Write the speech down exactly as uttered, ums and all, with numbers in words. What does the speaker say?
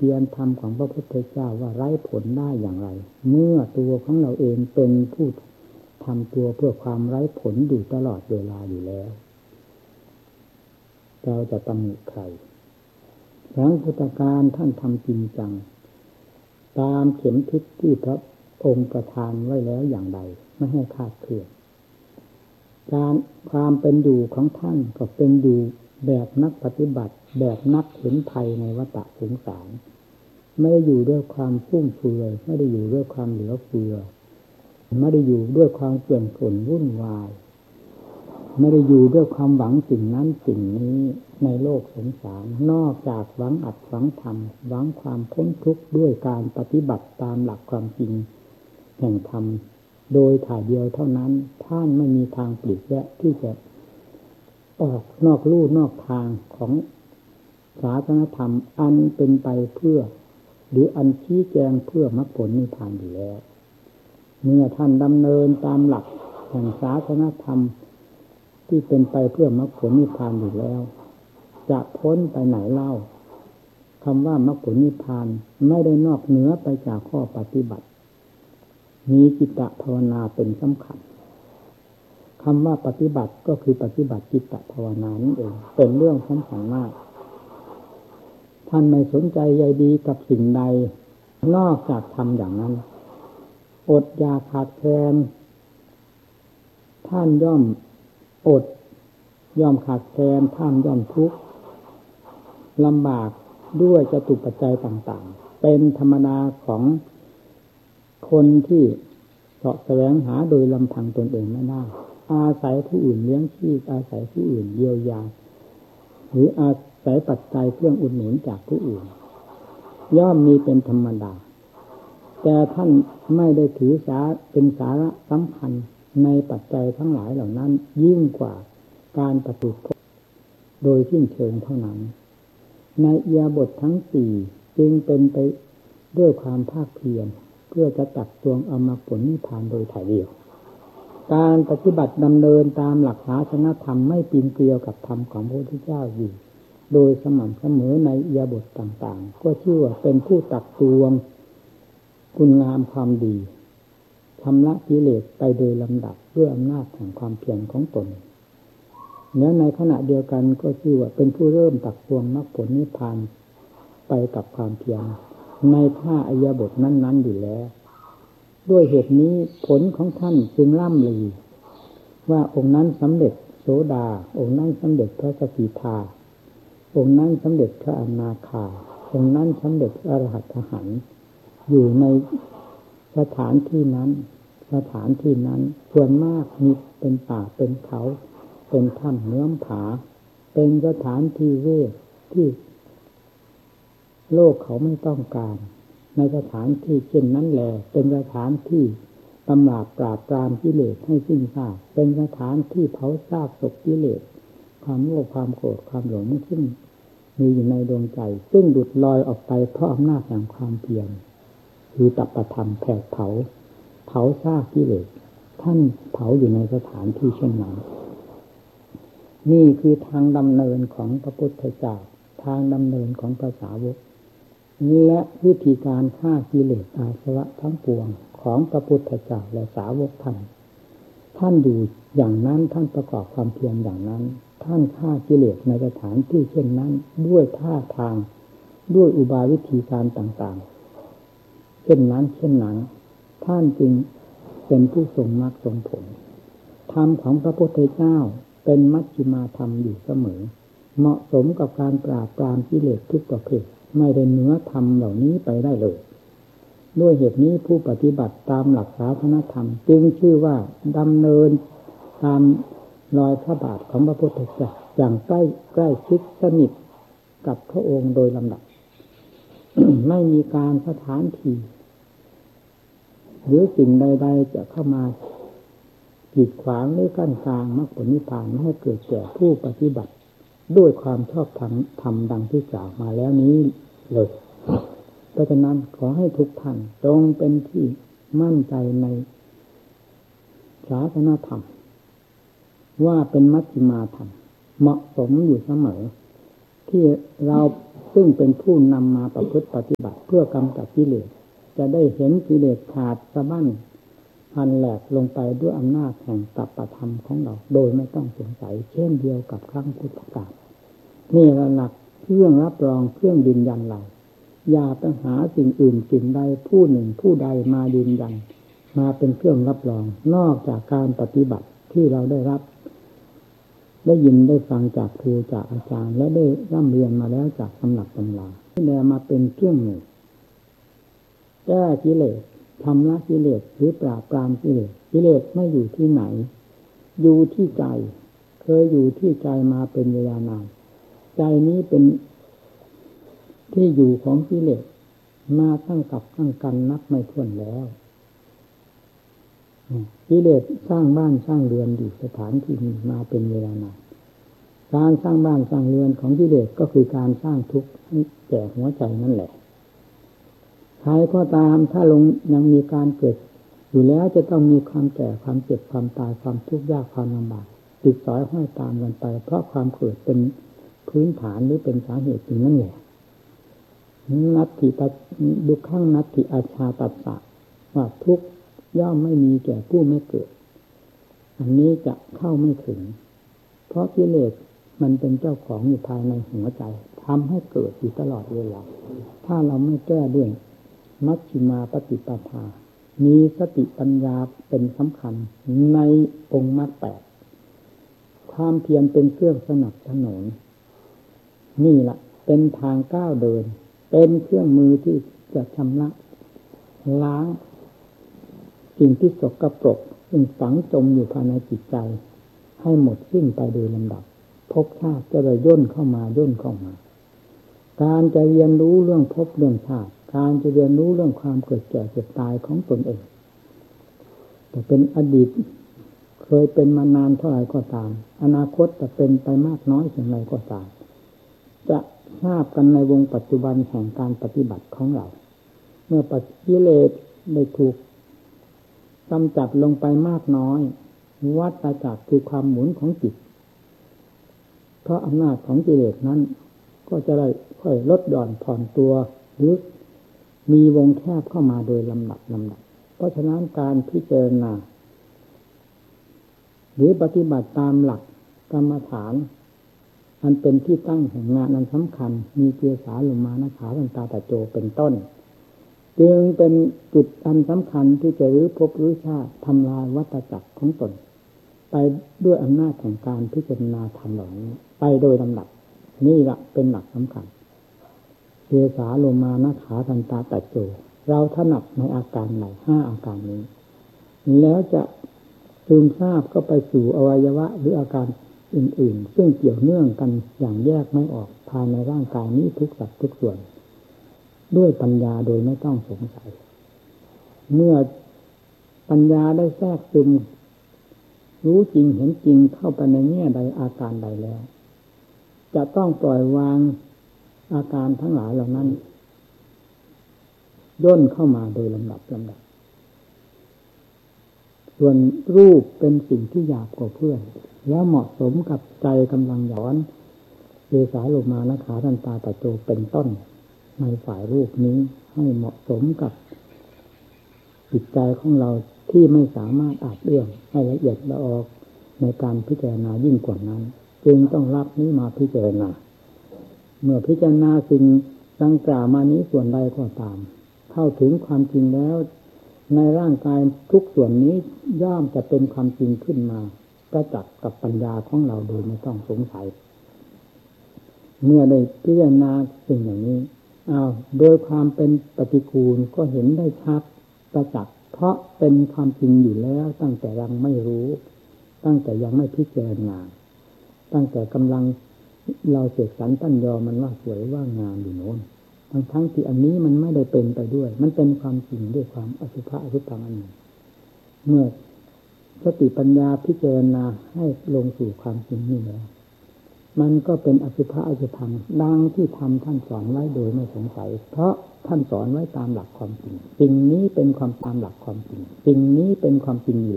พียรธรรมของพระพุทธเจ้าว่าไร้ผลได้อย่างไรเมื่อตัวของเราเองเป็นผู้ทำตัวเพื่อความไร้ผลอยู่ตลอดเวลาอยู่แล้วเราจะตำหนิใครครั้งพุทธกาลท่านทำจริงจังตามเข็มทิศที่พระองค์ประทานไว้แล้วอย่างใดไม่ให้คลาดเคลื่อนการความเป็นอยู่ของท่านก็เป็นอยู่แบบนักปฏิบัติแบบนักเห็นภัยในวัฏสงสารไม่ได้อยู่ด้วยความฟุ่มเฟือยไม่ได้อยู่ด้วยความเหลือเฟือไม่ได้อยู่ด้วยความเกลื่อนกล่นวุ่นวายไม่ได้อยู่ด้วยความหวังสิ่งนั้นสิ่งนี้ในโลกสงสารนอกจากหวังอัดหวังทำหวังความพ้นทุกข์ด้วยการปฏิบัติตามหลักความจริงแห่งธรรมโดยถ่ายเดียวเท่านั้นท่านไม่มีทางปลีกแยกที่จะออกนอกลู่นอกทางของศาสนธรรมอันเป็นไปเพื่อหรืออันชี้แจงเพื่อมรรคผลนิพพานอยู่แล้วเมื่อท่านดำเนินตามหลักแห่งศาสนธรรมที่เป็นไปเพื่อมรรคผลนิพพานอยู่แล้วจะพ้นไปไหนเล่าคำว่ามรรคผลนิพพานไม่ได้นอกเหนือไปจากข้อปฏิบัติมีจิตตภาวนาเป็นสำคัญคำว่าปฏิบัติก็คือปฏิบัติจิตตภาวนานั่นเองเป็นเรื่องสำคัญมากท่านไม่สนใจใยดีกับสิ่งใดนอกจากทำอย่างนั้นอดอยากขาดแคลนท่านย่อมอดย่อมขาดแคลนท่านย่อมทุกข์ลำบากด้วยจตุปัจจัยต่างๆเป็นธรรมดาของคนที่เสาะแสวงหาโดยลำพังตนเองไม่ได้อาศัยผู้อื่นเลี้ยงชีพอาศัยผู้อื่นเยียวยาหรืออาศัยปัจจัยเครื่องอุดหนุนจากผู้อื่นย่อมมีเป็นธรรมดาแต่ท่านไม่ได้ถือสาเป็นสาระสำคัญในปัจจัยทั้งหลายเหล่านั้นยิ่งกว่าการปฏิบัติโดยสิ้นเชิงเท่านั้นในอิริยาบถทั้งสี่จึงเป็นไปด้วยความภาคเพียรเพื่อจะตักตวงเอามาผลนิพพานโดยถ่ายเดียวการปฏิบัติดำเนินตามหลักศาสนธรรมไม่ปีนเกลียวกับธรรมของพระพุทธเจ้าอยู่โดยสม่ำเสมอในอิริยาบถต่างๆก็ชื่อว่าเป็นผู้ตักตวงคุณงามความดีชำระกิเลสไปโดยลำดับด้วยอำนาจแห่งความเพียรของตนและในขณะเดียวกันก็ชื่อว่าเป็นผู้เริ่มตักตวงมรรคผลนิพพานไปกับความเพียรในท่าอิริยาบถนั้นๆอยู่แล้วด้วยเหตุนี้ผลของท่านจึงล่ำลือว่าองค์นั้นสำเร็จโสดาองค์นั้นสำเร็จพระสกิทาองค์นั้นสำเร็จพระอนาคาองค์นั้นสำเร็จอรหัตถหันต์อยู่ในสถานที่นั้นสถานที่นั้นส่วนมากมีเป็นป่าเป็นเขาเป็นถ้ำเนื้อผาเป็นสถานที่เวทที่โลกเขาไม่ต้องการในสถานที่เช่นนั้นแหละเป็นสถานที่ตำราบปราบปรามกิเลสให้สิ้นซากเป็นสถานที่เผาซากศพกิเลสความโลภความโกรธความหลงซึ่งมีอยู่ในดวงใจซึ่งดุดลอยออกไปเพราะอำนาจแห่งความเพียรคือตัปธรรมแผดเผาเผาซากกิเลสท่านเผาอยู่ในสถานที่เช่นนั้นนี่คือทางดำเนินของพระพุทธเจ้าทางดำเนินของพระสาวกและวิธีการฆ่ากิเลสอาสวะทั้งปวงของพระพุทธเจ้าและสาวกท่านท่านอยู่อย่างนั้นท่านประกอบความเพียรอย่างนั้นท่านฆ่ากิเลสในสถานที่เช่นนั้นด้วยท่าทางด้วยอุบายวิธีการต่างๆเช่นนั้นเช่นนั้นท่านจึงเป็นผู้ทรงมรรคทรงผลธรรมของพระพุทธเจ้าเป็นมัชฌิมาธรรมอยู่เสมอเหมาะสมกับการปราบปรามกิเลสทุกประเภทไม่ได้เหนือธรรมเหล่านี้ไปได้เลยด้วยเหตุนี้ผู้ปฏิบัติตามหลักศาสนธรรมจึงชื่อว่าดำเนินตามรอยพระบาทของพระพุทธเจ้าอย่างใกล้ใกล้ชิดสนิทกับพระองค์โดยลำดับ ไม่มีการสถานที่หรือสิ่งใดๆจะเข้ามากีดขวางหรือกั้นกลางมรรคผลนิพพานไม่ให้เกิดแก่ผู้ปฏิบัติด้วยความชอบธรรมธรรมดังที่กล่าวมาแล้วนี้เลยเพราะฉะนั้นขอให้ทุกท่านจงเป็นที่มั่นใจในศาสนธรรมว่าเป็นมัชฌิมาธรรมเหมาะสมอยู่เสมอทที่เราซึ่งเป็นผู้นำมาประพฤติปฏิบัติเพื่อกำจัดกิเลสจะได้เห็นกิเลสขาดสะบั้นพันแหลกลงไปด้วยอำนาจแห่งตัปธรรมของเราโดยไม่ต้องสงสัยเช่นเดียวกับครั้งพุทธกาลนี่ละหลักเครื่องรับรองเครื่องยืนยันเราอย่าไปหาสิ่งอื่นสิ่งใดผู้หนึ่งผู้ใดมายืนยันมาเป็นเครื่องรับรองนอกจากการปฏิบัติที่เราได้รับได้ยินได้ฟังจากครูจากอาจารย์และได้ร่ำเรียนมาแล้วจากตำหนักตำราที่แนมาเป็นเครื่องมือแก้กิเลสทำละกิเลสหรือปราบปรามกิเลสกิเลสไม่อยู่ที่ไหนอยู่ที่ใจเคยอยู่ที่ใจมาเป็นเวลานานใจนี้เป็นที่อยู่ของกิเลสมาตั้งกับตั้งกันนับไม่ถ้วนแล้วกิเลสสร้างบ้านสร้างเรือนอยู่สถานที่นี้มาเป็นเวลานานการสร้างบ้านสร้างเรือนของกิเลสก็คือการสร้างทุกข์ให้แก่หัวใจนั่นแหละใครก็ตามถ้าลงยังมีการเกิดอยู่แล้วจะต้องมีความแก่ความเจ็บความตายความทุกข์ยากความลำบากติดสอยห้อยตามกันไปเพราะความเกิดเป็นพื้นฐานหรือเป็นสาเหตุอย่างนั้นแหละนัตถิตดุขังนัตถิอาชาตัสสะว่าทุกข์ย่อมไม่มีแก่ผู้ไม่เกิดอันนี้จะเข้าไม่ถึงเพราะกิเลสมันเป็นเจ้าของอยู่ภายในหัวใจทำให้เกิดอยู่ตลอดเวลาถ้าเราไม่แก้ด้วยมัชฌิมาปฏิปทามีสติปัญญาเป็นสำคัญในองค์มรรคแปดความเพียรเป็นเครื่องสนับสนุนนี่แหละเป็นทางก้าวเดินเป็นเครื่องมือที่จะชำระล้างสิ่งที่สกปรกซึ่งฝังจมอยู่ภายในจิตใจให้หมดสิ้นไปโดยลำดับภพชาติจะได้ย่นเข้ามาย่นเข้ามาการจะเรียนรู้เรื่องภพเรื่องชาติการจะเรียนรู้เรื่องความเกิดแก่เจ็บตายของตนเองแต่เป็นอดีตเคยเป็นมานานเท่าไหร่ก็ตามอนาคตจะเป็นไปมากน้อยเพียงไรก็ตามจะทราบกันในวงปัจจุบันแห่งการปฏิบัติของเราเมื่อปัจกิเลสได้ถูกกำจัดลงไปมากน้อยวัฏจักรคือความหมุนของจิตเพราะอำนาจของกิเลสนั้นก็จะได้ค่อยลดหย่อนผ่อนตัวหรือมีวงแคบเข้ามาโดยลำดับลำดับเพราะฉะนั้นการพิจารณาหรือปฏิบัติตามหลักกรรมฐานอันเป็นที่ตั้งแห่งงานอันสำคัญมีเกียรสาลงมานะขาตันตาตะโจเป็นต้นจึงเป็นจุดอันสำคัญที่จะรื้อภพรื้อชาติทำลายวัฏจักรของตนไปด้วยอำนาจแห่งการพิจารณาธรรมเหล่านี้ไปโดยลำดับนี่แหละเป็นหลักสำคัญเกียรสาลงมานะขาตันตาตะโจเราถนัดในอาการไหนห้าอาการนี้แล้วจะซึมซาบก็ไปสู่อวัยวะหรืออาการอื่นๆซึ่งเกี่ยวเนื่องกันอย่างแยกไม่ออกภายในร่างกายนี้ทุกสัดทุกส่วนด้วยปัญญาโดยไม่ต้องสงสัยเมื่อปัญญาได้แทรกซึมรู้จริงเห็นจริงเข้าไปในแง่ใดอาการใดแล้วจะต้องปล่อยวางอาการทั้งหลายเหล่านั้นย่นเข้ามาโดยลำดับลำดับส่วนรูปเป็นสิ่งที่หยาบกว่าเพื่อนแล้วเหมาะสมกับใจกำลังหย่อนเยสาโลมานะขาทันตาตะโจเป็นต้นในฝ่ายรูปนี้ให้เหมาะสมกับจิตใจของเราที่ไม่สามารถอาจเรื่องให้ละเอียดละออกในการพิจารณายิ่งกว่านั้นจึงต้องรับนี้มาพิจารณาเมื่อพิจารณาสิ่งดังกล่าวมานี้ส่วนใดก็ตามเข้าถึงความจริงแล้วในร่างกายทุกส่วนนี้ย่อมจะเป็นความจริงขึ้นมาประจักษ์กับปัญญาของเราโดยไม่ต้องสงสัยเมื่อได้พิจารณาสิ่งอย่างนี้อ้าวโดยความเป็นปฏิกูลก็เห็นได้ชัดประจักษ์เพราะเป็นความจริงอยู่แล้วตั้งแต่ยังไม่รู้ตั้งแต่ยังไม่พิจารณาตั้งแต่กำลังเราเสกสรรตั้นยอมันว่าสวยว่างามอยู่โน้นทั้งทั้งที่อันนี้มันไม่ได้เป็นไปด้วยมันเป็นความจริงด้วยความอสุภะอสุภังอันหนึ่งเมื่อสติปัญญาพิจารณาให้ลงสู่ความจริงนี่แล้วมันก็เป็นอสุภะอสุภังดังที่ทำท่านสอนไว้โดยไม่สงสัยเพราะท่านสอนไว้ตามหลักความจริงสิ่งนี้เป็นความตามหลักความจริงสิ่งนี้เป็นความจริงอยู่